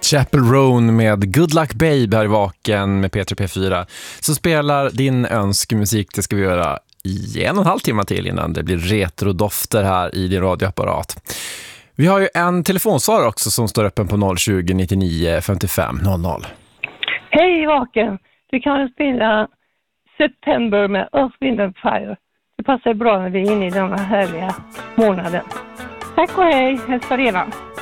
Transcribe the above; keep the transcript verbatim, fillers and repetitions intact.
Chapel Roan med Good Luck Babe här i Vaken med P tre P fyra. Så spelar din önskemusik, det ska vi göra i en och en halv timme till innan det blir retrodofter här i din radioapparat. Vi har ju en telefonsvarare också som står öppen på noll tjugo nittionio femtiofem noll noll. Hej Vaken, du kan spela September med Earth, Wind and Fire. Det passar bra när vi är inne i den här härliga månaden. Tack och hej, hälsa redan.